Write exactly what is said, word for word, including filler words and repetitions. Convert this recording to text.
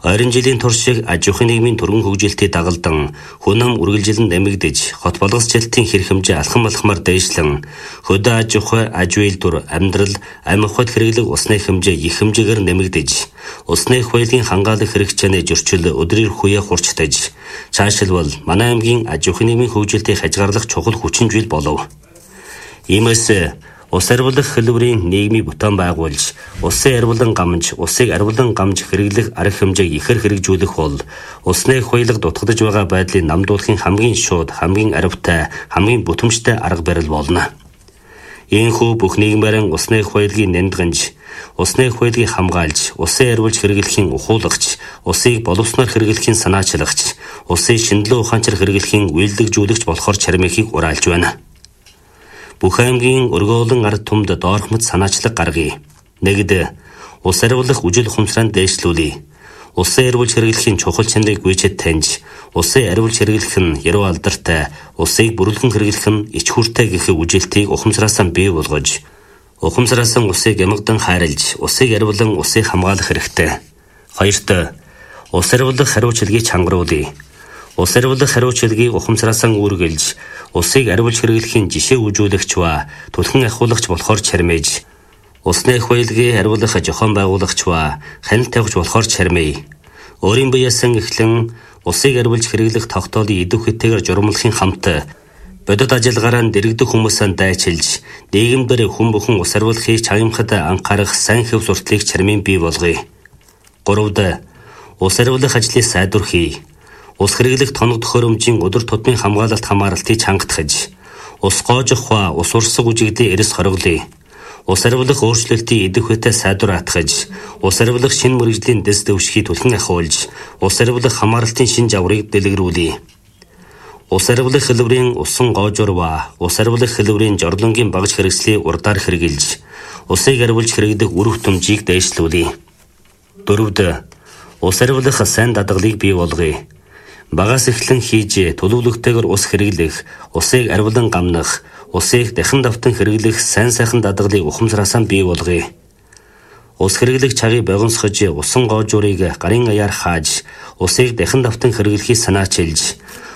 Ойрын жилийн турш шиг аж ахуйн нийгмийн түргэн хөгжилтийг дагалдан хүн ам үргэлжилэн нэмэгдэж, хот болгосчлтын хэрэг хэмжээ алхам алхмаар дээшлэн, хөдөө аж ахуй, аж үйлдвэр, амьдрал, амь ухад хэрэглэг усны хэмжээ их хэмжээгээр нэмэгдэж, усны хуулийн хангаалах хэрэгцээний зөрчил өдрийн хүя хурцтаж, цаашлбал манай аймгийн аж ахуйн нийгмийн хөгжилтийг хязгаарлах чухал хүчин зүйл болов. Иймээс ус арвилах хэлбэрийн нийгмийн бүтээн байгуулж, усын арвилан гамж, усыг арвилан гамж хэрэглэх арга хэмжээг ихэр хэрэгжүүлэх бол усны хуулийг дутагдж байгаа байдлыг намдуулахын хамгийн шууд, хамгийн аривтай, хамгийн бүтэмжтэй арга барил болно. Ийхүү бүх нийгмээрэн усны хуулийг нэмдгэнж, усны хуулийг хамгаалж, усын арвилж хэрэглэхийн ухуулагч, усыг боловсноор хэрэглэхийн санаачлагч, усын шинжилгээ ухаанчаар хэрэглэхийн үйлдвэрлэгжүүлэгч болохоор чармихийг ураалж байна. Бүх аймгийн өргөөлөн ард түмд доорхмод санаачлаг гаргая. Нэгд ус арвилах үжил ухамсараа дээшлүүлье. Усын арвилж хэрэглэхийн чухал чанарыг гүйцэд таньж, усын арвилж хэрэглэх нь яруу алдартай, усыг бүрэлдэн хэрэглэх нь ич хүртэй гэх үжилтийг ухамсараасаа бий болгож, ухамсараасаа усыг ямагдан хайрлж, усыг арвилан усыг хамгаалах хэрэгтэй. Хоёрт ус арвилах хариуцлагыг чангаруулъя. Ус арвилах хариуцлагыг ухамсараасаа үүргэлж, усыг арвилж хэрэглэхийн жишээ үзүүлэгч ба түлхэн ахиулагч болохоор чармиж, усны хуулийг арвилах зохион байгуулагч ба хяналт тавьж болохоор чармий. Өөрийн биеэсэн эхлэн усыг арвилж хэрэглэх тогтоолын идэв хэтээр журмлахын хамт бодит ажиллагаараа дэрэгдэх хүмүүсээ дайчилж, нийгэмдэр хүн бүхэн ус арвилахыг чагнамхад анхаарах сайн хэв сурталыг чармийн бий болгоё. Гуравд ус арвилах ажлыг сайдвархий. Ус хэрэглэх тоног төхөөрөмжийн өдөр тутмын хамгаалалт хамааралтыг чангатгаж, ус гоожих ба ус урсгах үжигдээ эрэс хоригдлыг, ус арвилах өөрчлөлтийн идэв хэтэ сайдвар атгаж, ус арвилах шинэ мэргэжлийн дэс дэвшгийг түлхэн ахиулж, ус арвилах хамааралтын шинж аврыг дэлгэрүүлье. Ус арвилах хэлбэрийн усан гоожор ба ус арвилах хэлбэрийн жорлонгийн багж хэрэгслийг урдаар хэрэгжилж, усыг арвилж хэрэглэх үр хөтөмжийг дээшлүүлье. Дөрөвд ус арвилах сайн дадгалыг бий болгоё. Багаас эхлэн хийж төлөвлөгтэйгээр ус хэрэглэх, усыг арвилан гамнах, усыг дахин давтан хэрэглэх сайн сайхан дадгалыг ухамсараасаа бий болгоё. Ус хэрэглэх чагийг богиносгож, усан гоожурыг гарын аяар хааж, усыг дахин давтан хэрэглэхийг санаачилж,